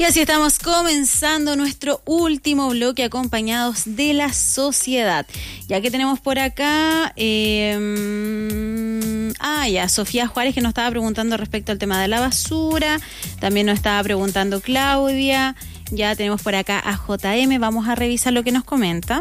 Y así estamos comenzando nuestro último bloque acompañados de la sociedad. Ya que tenemos por acá, Sofía Juárez, que nos estaba preguntando respecto al tema de la basura. También nos estaba preguntando Claudia. Ya tenemos por acá a JM. Vamos a revisar lo que nos comenta.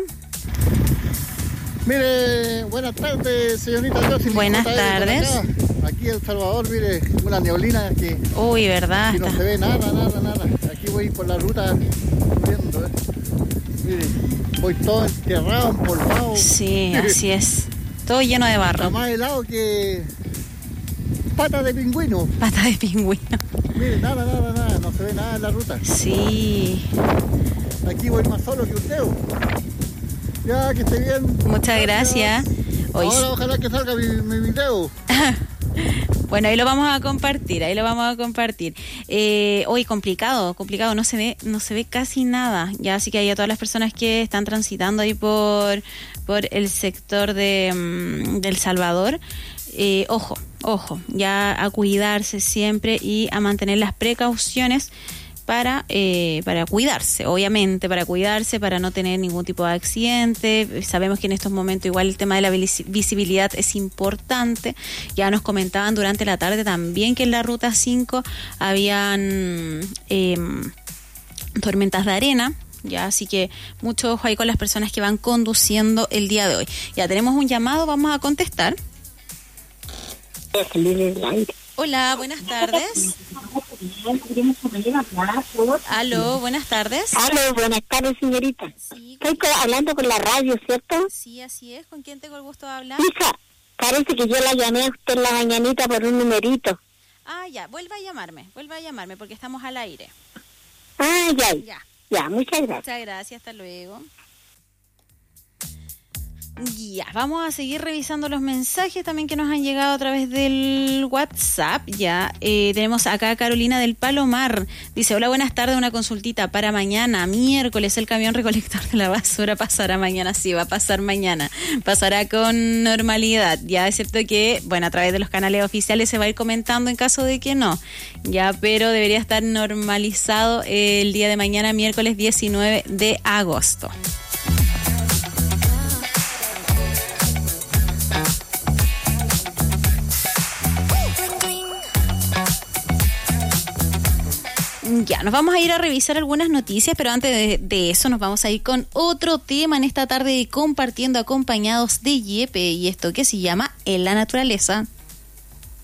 Mire, buenas tardes, señorita Jocelyn. Buenas tardes. Aquí El Salvador, mire, una neblina que... Uy, ¿verdad? Que no se ve nada. Aquí voy por la ruta viendo, Mire, voy todo enterrado, empolvado. Sí, así es. Todo lleno de barro. Está más helado que... pata de pingüino. Pata de pingüino. Mire, nada, no se ve nada en la ruta. Sí. Aquí voy más solo que usted. Ya, que esté bien. Muchas gracias. Ahora ojalá que salga mi video. Bueno, ahí lo vamos a compartir. Hoy complicado, no se ve casi nada. Ya, así que hay a todas las personas que están transitando ahí por el sector de El Salvador. Ojo, ya a cuidarse siempre y a mantener las precauciones para cuidarse, obviamente, para no tener ningún tipo de accidente. Sabemos que en estos momentos igual el tema de la visibilidad es importante. Ya nos comentaban durante la tarde también que en la ruta 5 habían tormentas de arena. Ya, así que mucho ojo ahí con las personas que van conduciendo el día de hoy. Ya tenemos un llamado, vamos a contestar. Hola, buenas tardes. Aló, buenas tardes. Aló, buenas tardes, señorita. Sí, estoy hablando con la radio, ¿cierto? Sí, así es. ¿Con quién tengo el gusto de hablar? Hija, parece que yo la llamé a usted en la mañanita por un numerito. Ah, ya, vuelva a llamarme porque estamos al aire. Ah, ya, muchas gracias. Muchas gracias, hasta luego. Ya, vamos a seguir revisando los mensajes también que nos han llegado a través del WhatsApp. Ya, tenemos acá a Carolina del Palomar. Dice, hola, buenas tardes, una consultita para mañana, miércoles, el camión recolector de la basura pasará mañana. Sí, va a pasar mañana. Pasará con normalidad, ya, excepto que, bueno, a través de los canales oficiales se va a ir comentando en caso de que no. Ya, pero debería estar normalizado el día de mañana, miércoles 19 de agosto. Ya, nos vamos a ir a revisar algunas noticias, pero antes de eso nos vamos a ir con otro tema en esta tarde de Compartiendo acompañados de Yepe, y esto que se llama En la Naturaleza.